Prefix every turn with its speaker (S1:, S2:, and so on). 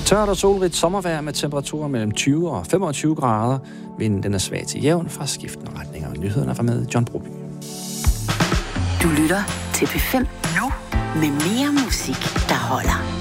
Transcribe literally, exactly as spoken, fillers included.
S1: Tørt og solrigt sommervejr med temperaturer mellem tyve og femogtyve grader. Vinden den er svag til jævn fra skiftende retninger. Nyhederne er med John Broby.
S2: Du lytter til P fem nu med mere musik, der holder.